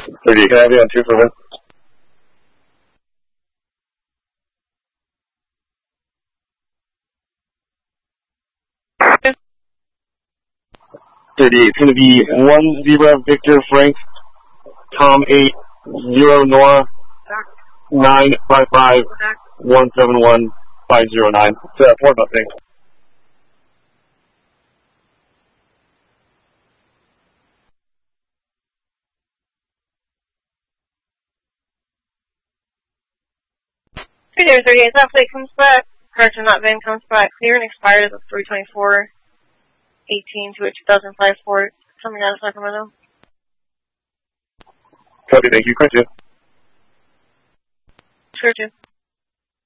38, can I have you on 2 for one? 38, it's going to be 1 Zebra Victor Frank Tom 8 0 Nora 955 171 509. It's Port Buffet. Hey there, 38. That plate comes back. Correction, that van comes back. Clear and expired as of 3/24/18 to a 2005 Ford coming out of Sacramento. Copy, thank you. Correct you. Sure, too.